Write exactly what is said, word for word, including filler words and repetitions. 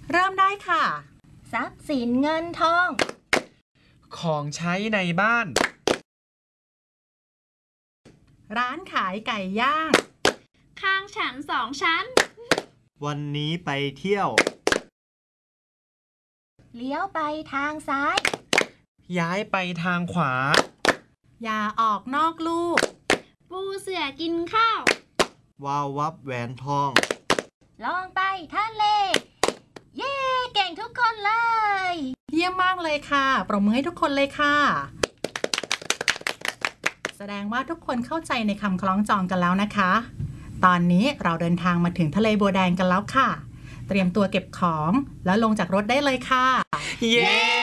เริ่มได้ค่ะทรัพย์สินเงินทองของใช้ในบ้านร้านขายไก่ย่างข้างฉันสองชั้นวันนี้ไปเที่ยวเลี้ยวไปทางซ้ายย้ายไปทางขวาอย่าออกนอกลูกปูเสือกินข้าววาววับแหวนทองลองไปทะเลเย้เก่งทุกคนเลยเยี่ยมมากเลยค่ะปรบมือให้ทุกคนเลยค่ะแสดงว่าทุกคนเข้าใจในคำคล้องจองกันแล้วนะคะตอนนี้เราเดินทางมาถึงทะเลบัวแดงกันแล้วค่ะเตรียมตัวเก็บของแล้วลงจากรถได้เลยค่ะเย้